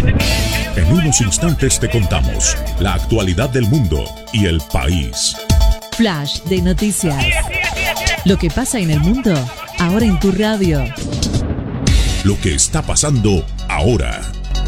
En unos instantes te contamos la actualidad del mundo y el país. Flash de noticias. Lo que pasa en el mundo, ahora en tu radio. Lo que está pasando ahora.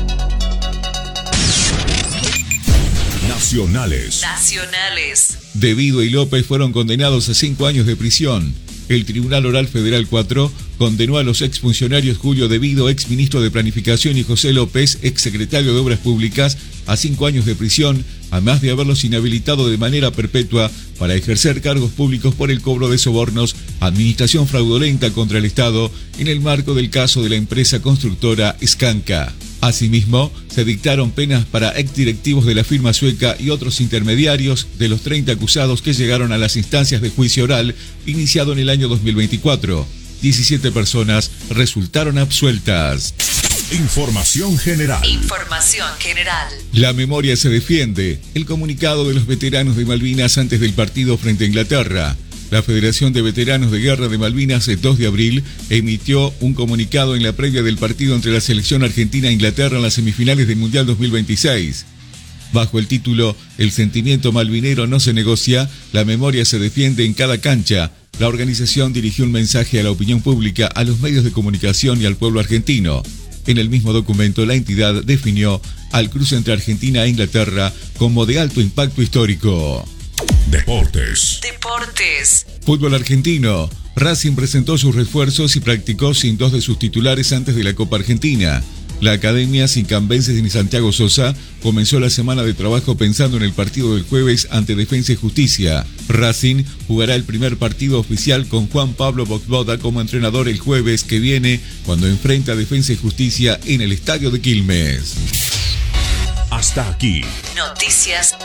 Nacionales. De Vido y López fueron condenados a 5 años de prisión. El Tribunal Oral Federal 4 condenó a los exfuncionarios Julio De Vido, exministro de Planificación, y José López, exsecretario de Obras Públicas, a 5 años de prisión, además de haberlos inhabilitado de manera perpetua para ejercer cargos públicos por el cobro de sobornos, administración fraudulenta contra el Estado, en el marco del caso de la empresa constructora Skanska. Asimismo, se dictaron penas para exdirectivos de la firma sueca y otros intermediarios de los 30 acusados que llegaron a las instancias de juicio oral iniciado en el año 2024. 17 personas resultaron absueltas. Información general. La memoria se defiende. El comunicado de los veteranos de Malvinas antes del partido frente a Inglaterra. La Federación de Veteranos de Guerra de Malvinas, el 2 de abril, emitió un comunicado en la previa del partido entre la selección argentina e Inglaterra en las semifinales del Mundial 2026. Bajo el título "El sentimiento malvinero no se negocia, la memoria se defiende en cada cancha", la organización dirigió un mensaje a la opinión pública, a los medios de comunicación y al pueblo argentino. En el mismo documento, la entidad definió al cruce entre Argentina e Inglaterra como de alto impacto histórico. Deportes. Fútbol argentino. Racing presentó sus refuerzos y practicó sin 2 de sus titulares antes de la Copa Argentina. La academia sin Cambenses ni Santiago Sosa comenzó la semana de trabajo pensando en el partido del jueves ante Defensa y Justicia. Racing jugará el primer partido oficial con Juan Pablo Voxboda como entrenador el jueves que viene, cuando enfrenta a Defensa y Justicia en el estadio de Quilmes. Hasta aquí. Noticias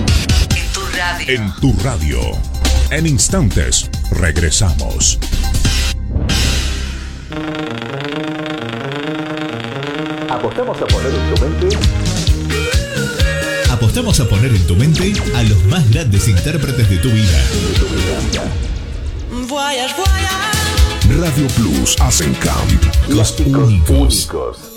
En tu radio. En instantes, regresamos. Apostamos a poner en tu mente. Apostamos a poner en tu mente a los más grandes intérpretes de tu vida. Radio Plus hacen camp. Los únicos.